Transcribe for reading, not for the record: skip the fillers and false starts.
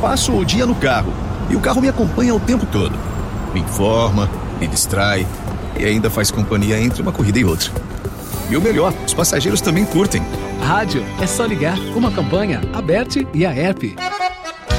passo o dia no carro e o carro me acompanha o tempo todo. Me informa, me distrai e ainda faz companhia entre uma corrida e outra. E o melhor, os passageiros também curtem. Rádio é só ligar. Uma campanha, a Bert e a App.